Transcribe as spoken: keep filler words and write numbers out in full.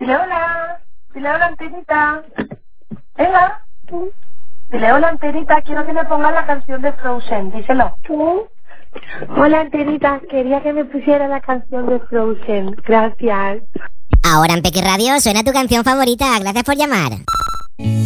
Dile hola. Dile hola, Antenita. Venga. Dile hola, Antenita. Quiero que me pongas la canción de Frozen. Díselo. Hola, Antenita. Quería que me pusiera la canción de Frozen. Gracias. Ahora en Pequi Radio suena tu canción favorita. Gracias por llamar.